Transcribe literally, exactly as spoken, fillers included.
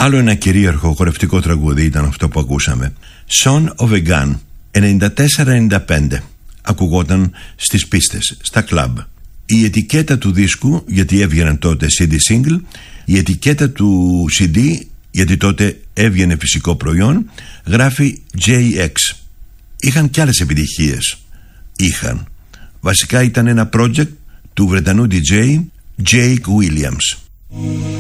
Άλλο ένα κυρίαρχο χορευτικό τραγούδι ήταν αυτό που ακούσαμε. Son of a Gun, ενενήντα τέσσερα ενενήντα πέντε. Ακουγόταν στις πίστες, στα κλαμπ. Η ετικέτα του δίσκου, γιατί έβγαιναν τότε σι ντι single, η ετικέτα του σι ντι, γιατί τότε έβγαινε φυσικό προϊόν, γράφει τζέι εξ. Είχαν κι άλλες επιτυχίες. Είχαν. Βασικά ήταν ένα project του Βρετανού ντι τζέι Jake Williams.